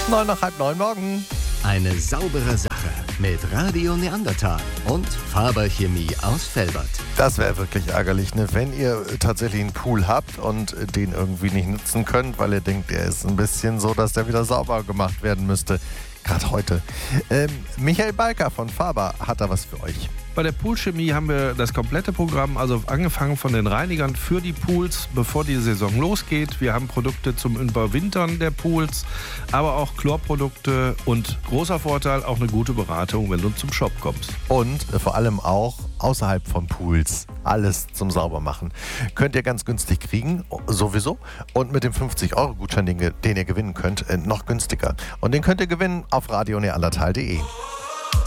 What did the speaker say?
9 nach halb 9 morgen. Eine saubere Sache mit Radio Neandertal und Faber Chemie aus Velbert. Das wäre wirklich ärgerlich, ne? Wenn ihr tatsächlich einen Pool habt und den irgendwie nicht nutzen könnt, weil ihr denkt, der ist ein bisschen so, dass der wieder sauber gemacht werden müsste. Gerade heute. Michael Balker von Faber hat da was für euch. Bei der Poolchemie haben wir das komplette Programm, also angefangen von den Reinigern für die Pools, bevor die Saison losgeht. Wir haben Produkte zum Überwintern der Pools, aber auch Chlorprodukte und großer Vorteil, auch eine gute Beratung, wenn du zum Shop kommst. Und vor allem auch außerhalb von Pools. Alles zum Saubermachen. Könnt ihr ganz günstig kriegen, sowieso. Und mit dem 50-Euro-Gutschein, den ihr gewinnen könnt, noch günstiger. Und den könnt ihr gewinnen auf radioneandertal.de.